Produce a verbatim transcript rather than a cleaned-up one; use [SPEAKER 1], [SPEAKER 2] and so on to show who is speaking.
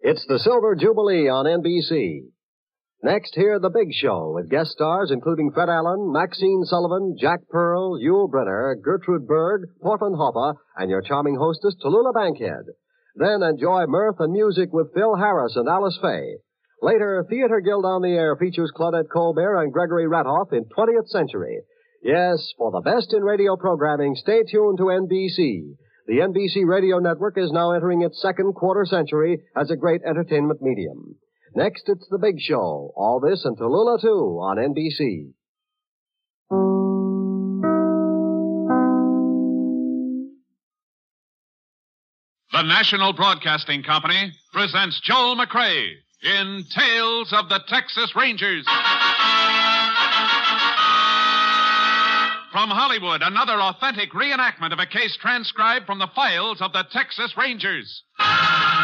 [SPEAKER 1] It's the Silver Jubilee on N B C. Next, hear The Big Show with guest stars including Fred Allen, Maxine Sullivan, Jack Pearl, Yul Brynner, Gertrude Berg, Portland Hopper, and your charming hostess, Tallulah Bankhead. Then enjoy mirth and music with Phil Harris and Alice Faye. Later, Theater Guild on the Air features Claudette Colbert and Gregory Ratoff in twentieth Century. Yes, for the best in radio programming, stay tuned to N B C. The N B C radio network is now entering its second quarter century as a great entertainment medium. Next, it's The Big Show. All this and Tallulah, too, on N B C.
[SPEAKER 2] The National Broadcasting Company presents Joel McCrea in Tales of the Texas Rangers. From Hollywood, another authentic reenactment of a case transcribed from the files of the Texas Rangers.